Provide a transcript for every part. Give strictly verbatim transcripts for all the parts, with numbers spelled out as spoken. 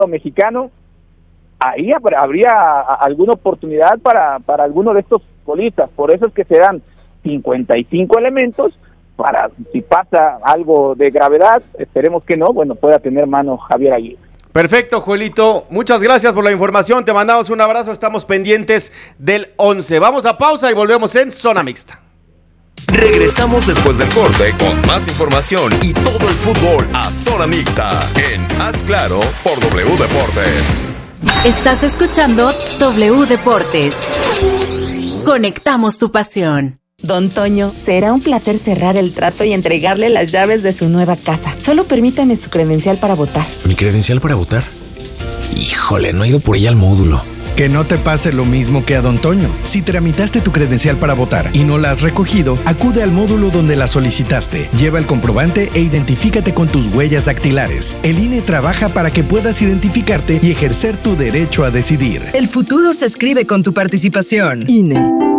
mexicano, ahí habría alguna oportunidad para, para alguno de estos futbolistas. Por eso es que se dan cincuenta y cinco elementos para, si pasa algo de gravedad, esperemos que no, bueno, pueda tener mano Javier Aguirre. Perfecto, Joelito, muchas gracias por la información, te mandamos un abrazo, estamos pendientes del once. Vamos a pausa y volvemos en Zona Mixta. Regresamos después del corte con más información y todo el fútbol a Zona Mixta en Haz Claro por W Deportes. Estás escuchando W Deportes. Conectamos tu pasión. Don Toño, será un placer cerrar el trato y entregarle las llaves de su nueva casa. Solo permítame su credencial para votar. ¿Mi credencial para votar? Híjole, no he ido por ella al módulo. Que no te pase lo mismo que a Don Toño. Si tramitaste tu credencial para votar y no la has recogido, acude al módulo donde la solicitaste. Lleva el comprobante e identifícate con tus huellas dactilares. El I N E trabaja para que puedas identificarte y ejercer tu derecho a decidir. El futuro se escribe con tu participación. I N E.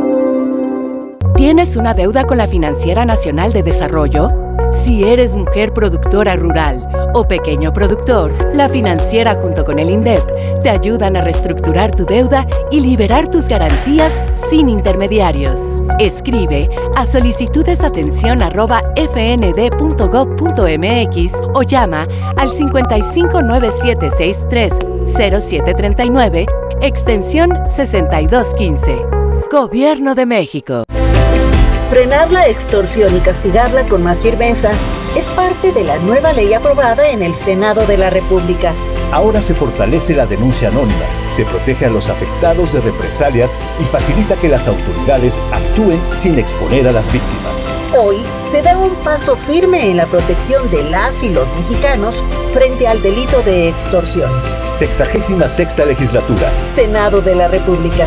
¿Tienes una deuda con la Financiera Nacional de Desarrollo? Si eres mujer productora rural o pequeño productor, la Financiera junto con el INDEP te ayudan a reestructurar tu deuda y liberar tus garantías sin intermediarios. Escribe a solicitudesatención arroba f n d punto gov punto m x o llama al cincuenta y cinco nueve siete seis tres cero siete treinta y nueve, extensión sesenta y dos quince. Gobierno de México. Frenar la extorsión y castigarla con más firmeza es parte de la nueva ley aprobada en el Senado de la República. Ahora se fortalece la denuncia anónima, se protege a los afectados de represalias y facilita que las autoridades actúen sin exponer a las víctimas. Hoy se da un paso firme en la protección de las y los mexicanos frente al delito de extorsión. Sexagésima sexta legislatura. Senado de la República.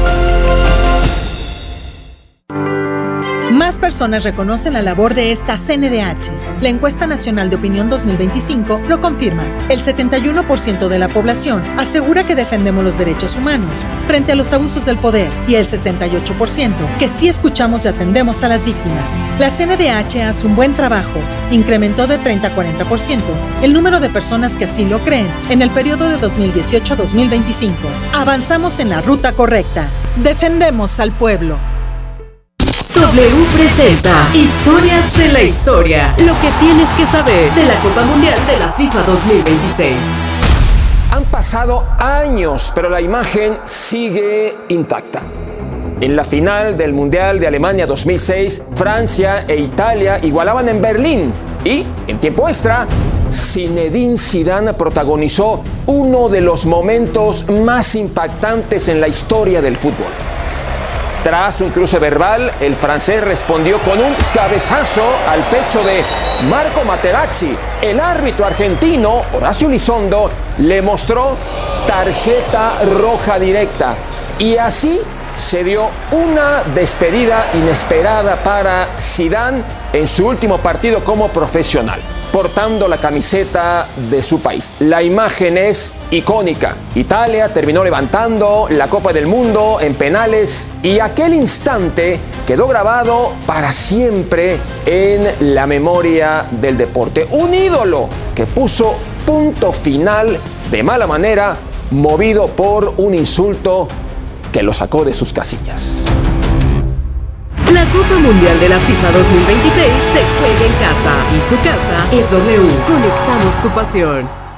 Más personas reconocen la labor de esta C N D H. La encuesta nacional de opinión dos mil veinticinco lo confirma. El setenta y uno por ciento de la población asegura que defendemos los derechos humanos frente a los abusos del poder y el sesenta y ocho por ciento que sí escuchamos y atendemos a las víctimas. La C N D H hace un buen trabajo. Incrementó de treinta a cuarenta por ciento el número de personas que así lo creen en el periodo de dos mil dieciocho a dos mil veinticinco. Avanzamos en la ruta correcta. Defendemos al pueblo. W presenta Historias de la Historia. Lo que tienes que saber de la Copa Mundial de la FIFA dos mil veintiséis. Han pasado años, pero la imagen sigue intacta. En la final del Mundial de Alemania dos mil seis, Francia e Italia igualaban en Berlín. Y, en tiempo extra, Zinedine Zidane protagonizó uno de los momentos más impactantes en la historia del fútbol. Tras un cruce verbal, el francés respondió con un cabezazo al pecho de Marco Materazzi. El árbitro argentino, Horacio Elizondo, le mostró tarjeta roja directa. Y así se dio una despedida inesperada para Zidane en su último partido como profesional, portando la camiseta de su país. La imagen es icónica. Italia terminó levantando la Copa del Mundo en penales y aquel instante quedó grabado para siempre en la memoria del deporte. Un ídolo que puso punto final de mala manera, movido por un insulto que lo sacó de sus casillas. La Copa Mundial de la FIFA dos mil veintiséis se juega en casa y su casa es W. Conectamos tu pasión.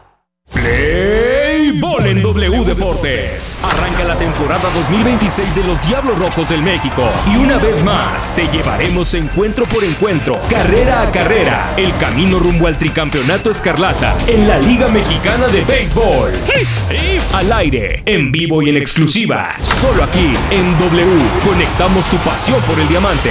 Play Ball en W Deportes. Arranca la temporada dos mil veintiséis de los Diablos Rojos del México. Y una vez más, te llevaremos encuentro por encuentro, carrera a carrera, el camino rumbo al tricampeonato escarlata en la Liga Mexicana de Béisbol. Al aire, en vivo y en exclusiva, solo aquí en W. Conectamos tu pasión por el diamante.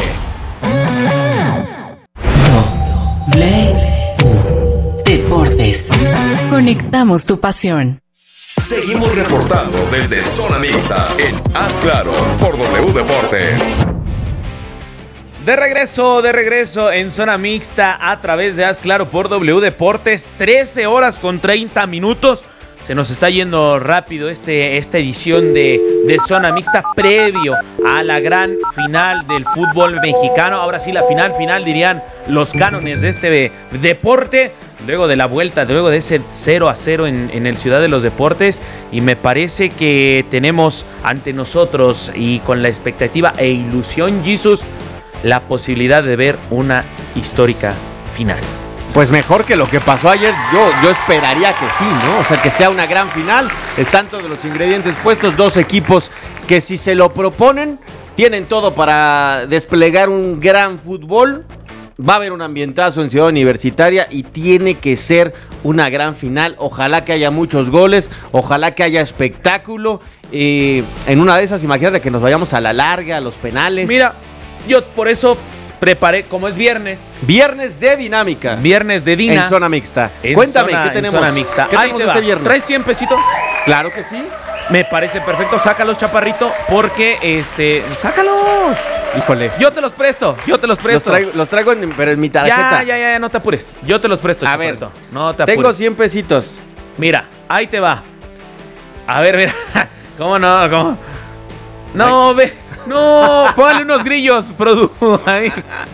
W Deportes. Conectamos tu pasión. Seguimos reportando desde Zona Mixta en Haz Claro por W Deportes. De regreso, de regreso en Zona Mixta a través de Haz Claro por W Deportes. trece horas con treinta minutos. Se nos está yendo rápido este, esta edición de, de Zona Mixta previo a la gran final del fútbol mexicano. Ahora sí, la final, final dirían los cánones de este deporte. luego de la vuelta, luego de ese cero a cero en, en el Ciudad de los Deportes, y me parece que tenemos ante nosotros y con la expectativa e ilusión, Jesus, la posibilidad de ver una histórica final. Pues mejor que lo que pasó ayer, yo, yo esperaría que sí, ¿no? O sea, que sea una gran final. Están todos los ingredientes puestos, dos equipos que si se lo proponen, tienen todo para desplegar un gran fútbol. Va a haber un ambientazo en Ciudad Universitaria y tiene que ser una gran final. Ojalá que haya muchos goles, ojalá que haya espectáculo. Eh, en una de esas, imagínate que nos vayamos a la larga, a los penales. Mira, yo por eso preparé, como es viernes. Viernes de dinámica. Viernes de Dina. En zona mixta. En Cuéntame, zona, ¿qué tenemos? En zona mixta. ¿Qué Ahí tenemos te va. este viernes? ¿Traes cien pesitos? Claro que sí. Me parece perfecto. Sácalos, chaparrito, porque este... ¡Sácalos! Híjole. Yo te los presto, yo te los presto. Los traigo, los traigo en, pero en mi tarjeta. Ya, ya, ya, no te apures. Yo te los presto, a chaparrito. ver, no te apures. Tengo cien pesitos. Mira, ahí te va. A ver, mira. ¿Cómo no? ¿Cómo? No, Ay. ve. No, póngale unos grillos, produ. Ahí.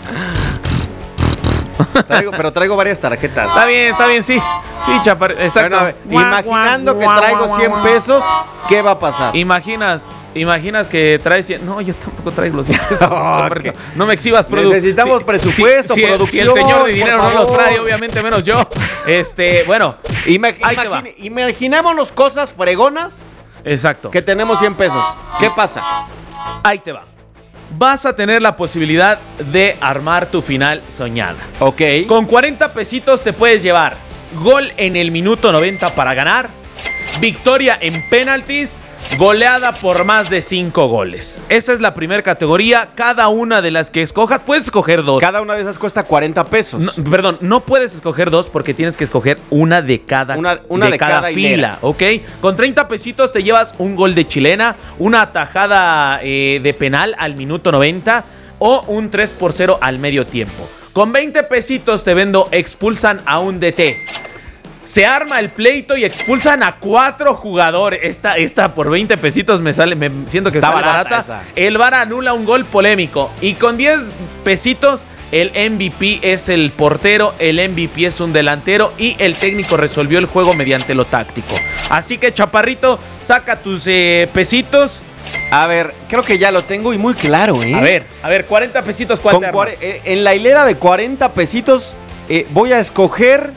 Traigo, pero traigo varias tarjetas. Está bien, está bien, sí. Sí, chapar. Exacto. Bueno, ver, imaginando que traigo cien pesos, ¿qué va a pasar? Imaginas, imaginas que traes cien. No, yo tampoco traigo los cien pesos. Oh, okay. No me exhibas, produ. Necesitamos sí, presupuesto, sí, producción. Si el señor de dinero no los trae, obviamente menos yo. Este, bueno. Ima imagine, imaginémonos cosas fregonas. Exacto. Que tenemos cien pesos. ¿Qué pasa? Ahí te va. Vas a tener la posibilidad de armar tu final soñada. Ok. Con cuarenta pesitos te puedes llevar gol en el minuto noventa para ganar, victoria en penaltis, goleada por más de cinco goles. Esa es la primera categoría. Cada una de las que escojas, puedes escoger dos. Cada una de esas cuesta cuarenta pesos. No, perdón, no puedes escoger dos porque tienes que escoger una de cada, una, una de de cada, cada fila, ¿ok? Con treinta pesitos te llevas un gol de chilena, una atajada eh, de penal al minuto noventa o un tres por cero al medio tiempo. Con veinte pesitos te vendo expulsan a un D T. Se arma el pleito y expulsan a cuatro jugadores. Esta, esta por veinte pesitos me sale, me siento que está sale barata. barata. El V A R anula un gol polémico. Y con diez pesitos, el M V P es el portero, el M V P es un delantero y el técnico resolvió el juego mediante lo táctico. Así que, chaparrito, saca tus eh, pesitos. A ver, creo que ya lo tengo y muy claro, ¿eh? A ver, a ver, cuarenta pesitos, ¿cuál te armas? Eh, en la hilera de cuarenta pesitos eh, voy a escoger...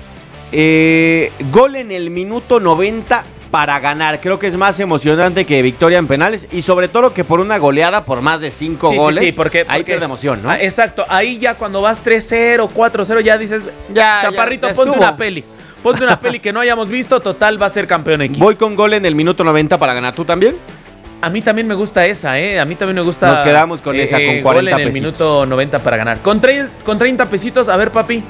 Eh, gol en el minuto noventa para ganar. Creo que es más emocionante que victoria en penales y sobre todo que por una goleada por más de cinco sí, goles. Sí, sí, porque, ahí porque, pierde emoción, ¿no? Ah, exacto, ahí ya cuando vas tres cero, cuatro cero ya dices, ya, chaparrito, ya, ya ponte estuvo. una peli. Ponte una peli que no hayamos visto, total va a ser campeón X. Voy con gol en el minuto noventa para ganar. ¿Tú también? A mí también me gusta esa, ¿eh? A mí también me gusta. Nos quedamos con eh, esa, con cuarenta gol en el pesitos. minuto noventa para ganar. Con, con treinta pesitos, a ver, papi.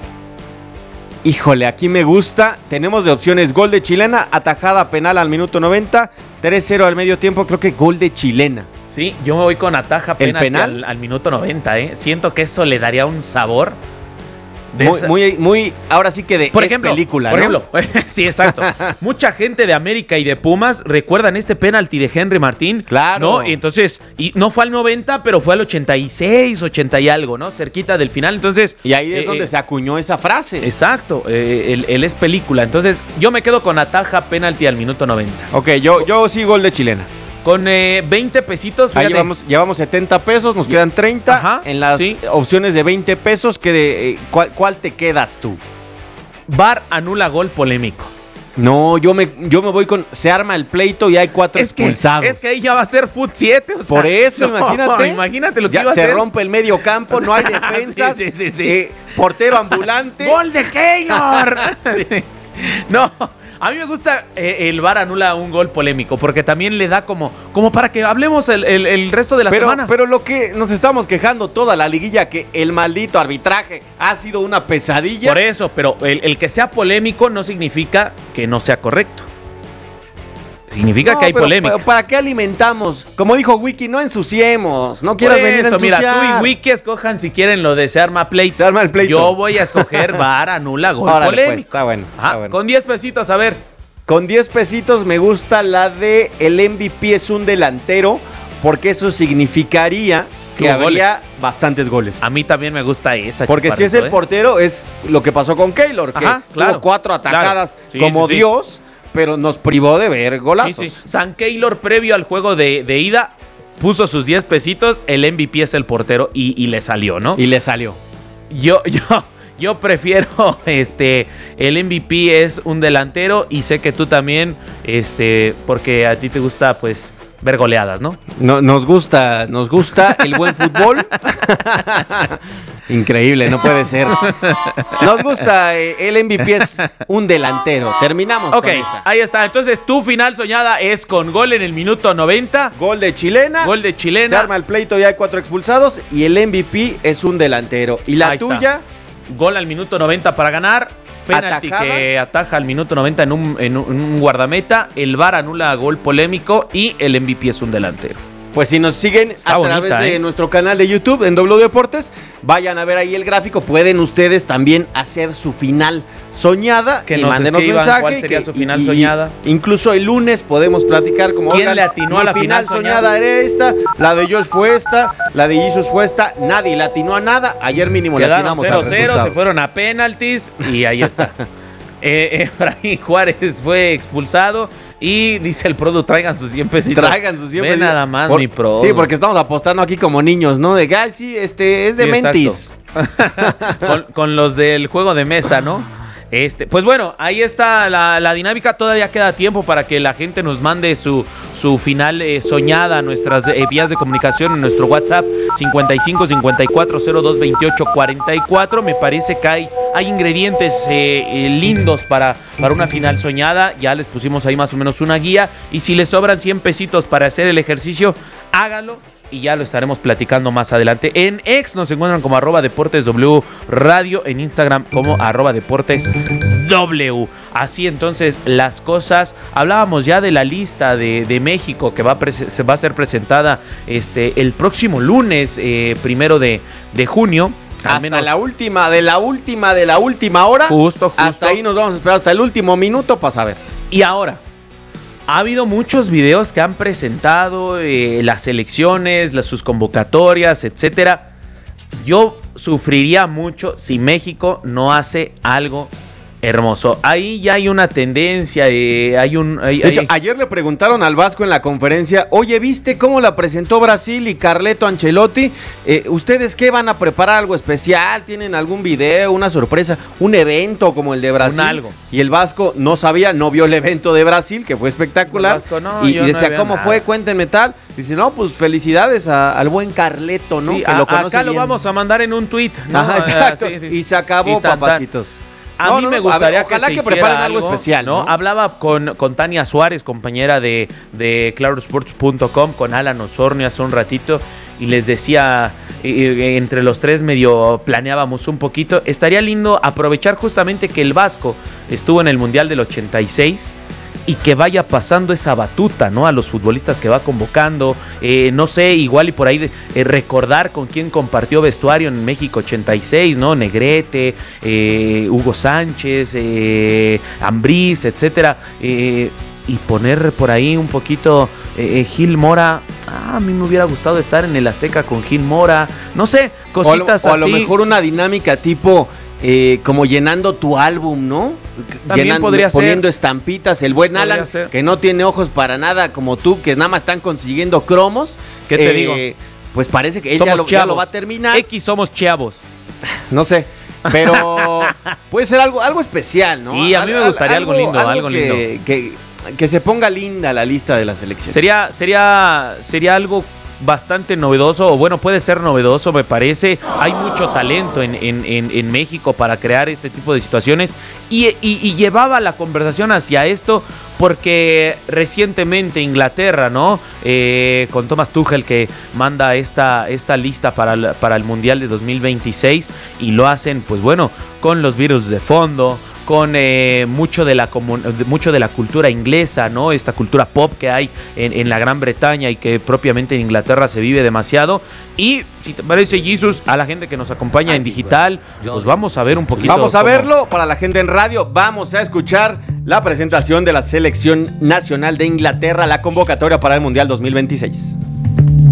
Híjole, aquí me gusta. Tenemos de opciones gol de chilena, atajada penal al minuto noventa, tres cero al medio tiempo. Creo que gol de chilena. Sí, yo me voy con ataja penal, penal? Al, al minuto noventa, ¿eh? Siento que eso le daría un sabor. De muy, esa... muy, muy, ahora sí que de por ejemplo, película, ¿no? Por ejemplo, sí, exacto. Mucha gente de América y de Pumas recuerdan este penalti de Henry Martín. Claro. ¿No? Y entonces, y no fue al noventa, pero fue al ochenta y seis, ochenta y algo, ¿no? Cerquita del final, entonces... Y ahí es eh, donde eh, se acuñó esa frase. Exacto, eh, él, él es película. Entonces, yo me quedo con ataja penalti al minuto noventa. Ok, yo, yo sí gol de chilena. Con eh, veinte pesitos, fíjate. Ahí llevamos, llevamos setenta pesos, nos quedan treinta. Ajá, en las sí. opciones de veinte pesos, que de, eh, ¿cuál, ¿cuál te quedas tú? V A R anula gol polémico. No, yo me, yo me voy con... Se arma el pleito y hay cuatro es expulsados. Que, es que ahí ya va a ser Fut siete. O sea, por eso, no, imagínate. Imagínate lo que ya iba a se hacer. Se rompe el medio campo, no hay defensas. sí, sí, sí, sí. Eh, portero ambulante. ¡Gol de Keylor! sí. No... A mí me gusta eh, el V A R anula un gol polémico, porque también le da como, como para que hablemos el, el, el resto de la pero, semana. Pero lo que nos estamos quejando toda la liguilla, que el maldito arbitraje ha sido una pesadilla. Por eso, pero el, el que sea polémico no significa que no sea correcto. Significa no, que hay pero, polémica. Pero ¿para qué alimentamos? Como dijo Wiki, no ensuciemos. No quieras eso, venir a ensuciar. Mira, tú y Wiki escojan si quieren lo de se arma pleito. Se arma el pleito. Yo voy a escoger V A R anula gol Órale, polémico. Pues, está bueno, está Ajá, bueno. Con diez pesitos, a ver. Con diez pesitos me gusta la de el M V P es un delantero, porque eso significaría que habría goles. bastantes goles. A mí también me gusta esa. Porque si es el ¿eh? portero, es lo que pasó con Keylor, que Ajá, claro, tuvo cuatro atajadas claro. sí, como sí, sí. Dios, pero nos privó de ver golazos. Sí, sí. San Keylor, previo al juego de, de ida, puso sus diez pesitos, el M V P es el portero y, y le salió, ¿no? Y le salió. Yo, yo, yo prefiero, este, el M V P es un delantero y sé que tú también, este, porque a ti te gusta, pues, ver goleadas, ¿no? No, nos gusta, nos gusta el buen fútbol. Increíble, no puede ser. Nos gusta, eh, el M V P es un delantero. Terminamos Ok, con esa. Ahí está. Entonces, tu final soñada es con gol en el minuto noventa. Gol de chilena. Gol de chilena. Se arma el pleito y hay cuatro expulsados. Y el M V P es un delantero. ¿Y la ahí tuya? Está. Gol al minuto noventa para ganar. Penalti que ataja al minuto noventa en un, en un, en un guardameta. El V A R anula gol polémico y el M V P es un delantero. Pues si nos siguen Está a bonita, través de ¿eh? nuestro canal de YouTube en W Deportes, vayan a ver ahí el gráfico. Pueden ustedes también hacer su final soñada. Que y nos mándenos escriban mensaje. ¿Cuál sería que, su final y, soñada? Y incluso el lunes podemos platicar como ¿Quién le atinó a la final soñada? soñada? Era esta, la de Josh fue esta, la de Jesus fue esta. Nadie le atinó a nada. Ayer mínimo le atinamos cero cero, se fueron a penaltis y ahí está. eh, Efraín Juárez fue expulsado. Y dice el Produ, traigan sus cien pesitos. Traigan sus cien pesitos. Ve nada más, Por, mi Produ. Sí, porque estamos apostando aquí como niños, ¿no? De gal, sí, este, es de sí, mentis. con, con los del juego de mesa, ¿no? Este, pues bueno, ahí está la, la dinámica. Todavía queda tiempo para que la gente nos mande su, su final eh, soñada a nuestras eh, vías de comunicación en nuestro WhatsApp cincuenta y cinco cincuenta y cuatro cero dos veintiocho cuarenta y cuatro. Me parece que hay, hay ingredientes eh, eh, lindos para, para una final soñada. Ya les pusimos ahí más o menos una guía. Y si les sobran cien pesitos para hacer el ejercicio, hágalo. Y ya lo estaremos platicando más adelante. En X nos encuentran como arroba Deportes W Radio. En Instagram como arroba Deportes W. Así entonces las cosas. Hablábamos ya de la lista de, de México que va a, se va a ser presentada este, el próximo lunes, eh, primero de, de junio. Hasta menos, la última, de la última, de la última hora. Justo, justo. Hasta ahí nos vamos a esperar hasta el último minuto para saber. Y ahora, ha habido muchos videos que han presentado eh, las elecciones, las, sus convocatorias, etcétera. Yo sufriría mucho si México no hace algo hermoso. Ahí ya hay una tendencia, eh, hay un... Hay, de hecho, hay... ayer le preguntaron al Vasco en la conferencia, oye, ¿viste cómo la presentó Brasil y Carleto Ancelotti? Eh, ¿Ustedes qué van a preparar? ¿Algo especial? ¿Tienen algún video, una sorpresa, un evento como el de Brasil? Un algo. Y el Vasco no sabía, no vio el evento de Brasil, que fue espectacular. Vasco, no, y, y decía, no ¿cómo nada. fue? Cuéntenme tal. Dice, no, pues felicidades a, al buen Carleto, ¿no? Sí, que a, lo conoce acá bien. Lo vamos a mandar en un tuit, ¿no? Ajá, exacto. Uh, sí, sí. Y se acabó, y tan, papacitos. Tan. A no, mí no, me no, gustaría ver, ojalá que, se que preparen algo, algo especial, ¿no? ¿no? Hablaba con, con Tania Suárez, compañera de, de claro sports punto com, con Alan Osornio hace un ratito, y les decía, eh, entre los tres medio planeábamos un poquito, estaría lindo aprovechar justamente que el Vasco estuvo en el Mundial del ochenta y seis y que vaya pasando esa batuta, ¿no? A los futbolistas que va convocando, eh, no sé, igual y por ahí de, eh, recordar con quién compartió vestuario en México ochenta y seis, ¿no? Negrete, eh, Hugo Sánchez, eh, Ambriz, etcétera, eh, y poner por ahí un poquito eh, Gil Mora. Ah, a mí me hubiera gustado estar en el Azteca con Gil Mora, no sé, cositas o a, así. O a lo mejor una dinámica tipo... Eh, como llenando tu álbum, ¿no? También Llenando, podría ser. Poniendo estampitas. El buen podría Alan, ser. Que no tiene ojos para nada como tú, que nada más están consiguiendo cromos. ¿Qué te eh, digo? Pues parece que él ya lo, ya lo va a terminar. X somos chavos. No sé, pero puede ser algo, algo especial, ¿no? Sí, a mí me gustaría algo, algo lindo, algo, algo que, lindo. Que, que se ponga linda la lista de la selección. Sería, sería, sería algo bastante novedoso, o bueno, puede ser novedoso, me parece. Hay mucho talento en, en, en, en México para crear este tipo de situaciones y, y, y llevaba la conversación hacia esto porque recientemente Inglaterra, ¿no? Eh, con Thomas Tuchel, que manda esta, esta lista para el, para el Mundial de dos mil veintiséis, y lo hacen, pues bueno, con los Beatles de fondo, con eh, mucho, de la mucho de la cultura inglesa, ¿no? Esta cultura pop que hay en, en la Gran Bretaña y que propiamente en Inglaterra se vive demasiado. Y si te parece, Jesus, a la gente que nos acompaña Ay, en digital, pues vamos a ver un poquito. Vamos a cómo... verlo. Para la gente en radio, vamos a escuchar la presentación de la selección nacional de Inglaterra, la convocatoria para el Mundial dos mil veintiséis.